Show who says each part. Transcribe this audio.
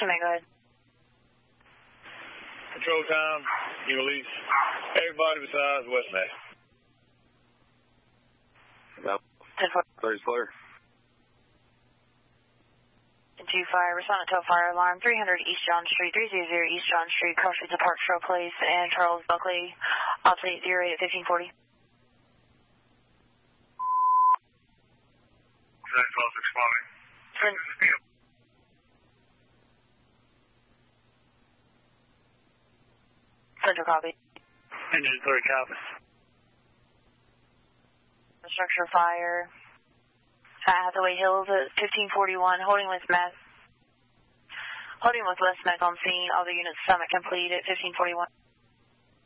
Speaker 1: Can I go ahead?
Speaker 2: Control time, you release everybody besides Westmac.
Speaker 3: About 30 clear.
Speaker 1: 2-5, respondent to a fire alarm, 300 East John Street, 300 East John Street, Crossroads of Park Trail Place, and Charles Buckley, obsolete 08 at 1540.
Speaker 2: That call's expiring.
Speaker 1: Central copy.
Speaker 2: Engine 3 copy.
Speaker 1: Structure fire. Hathaway Hills at 1541, holding with Westmac on scene. All the units summit complete at 1541.